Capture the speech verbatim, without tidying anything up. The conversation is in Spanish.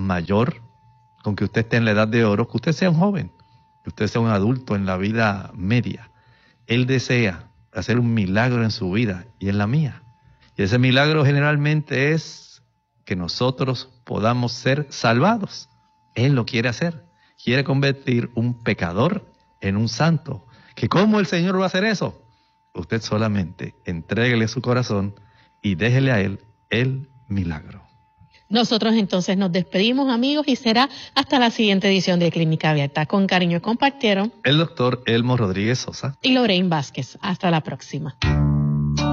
mayor, con que usted esté en la edad de oro, que usted sea un joven, que usted sea un adulto en la vida media. Él desea hacer un milagro en su vida y en la mía. Y ese milagro generalmente es que nosotros podamos ser salvados. Él lo quiere hacer. Quiere convertir un pecador en un santo. ¿Que cómo el Señor va a hacer eso? Usted solamente entréguele su corazón y déjele a Él el milagro. Nosotros entonces nos despedimos, amigos, y será hasta la siguiente edición de Clínica Abierta. Con cariño compartieron el doctor Elmo Rodríguez Sosa y Lorraine Vázquez. Hasta la próxima.